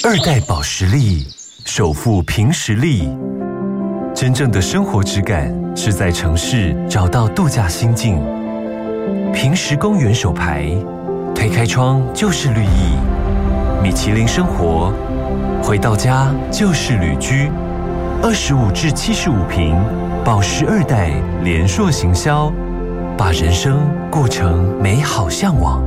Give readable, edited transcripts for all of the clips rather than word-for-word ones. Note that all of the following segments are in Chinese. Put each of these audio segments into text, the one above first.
2代保时力，首富凭实力。真正的生活质感是在城市找到度假心境。平时公园手牌，推开窗就是绿意。米其林生活，回到家就是旅居。25至75平，保时2代联硕行销，把人生过成美好向往。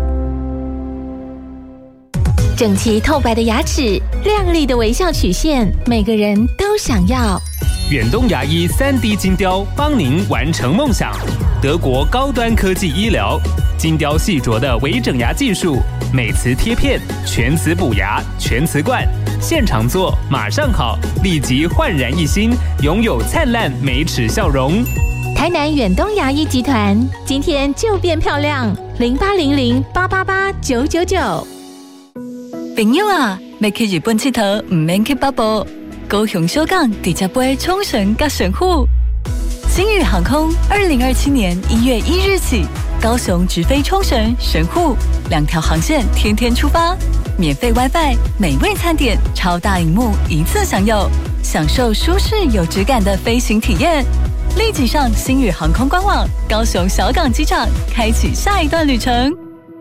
整齐透白的牙齿，亮丽的微笑曲线，每个人都想要。 远东牙医3D 金雕帮您完成梦想。德国高端科技医疗，金雕细琢的微整牙技术，美瓷贴片，全瓷补牙，全瓷冠，现场做马上好，立即焕然一新，拥有灿烂美齿笑容。 台南远东牙医集团，今天就变漂亮，0800888999。 朋友啊，要去日本佚佗，唔免去北部。高雄小港直接飞冲绳甲神户。星宇航空2027年1月1日起，高雄直飞冲绳、神户2条航线，天天出发，免费 WiFi， 美味餐点，超大萤幕一次享有，享受舒适有质感的飞行体验。立即上星宇航空官网，高雄小港机场，开启下一段旅程。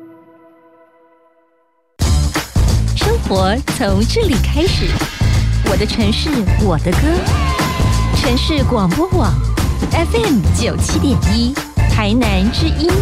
生活从这里开始，我的城市，我的歌。城市广播网 FM 97.1，台南之音。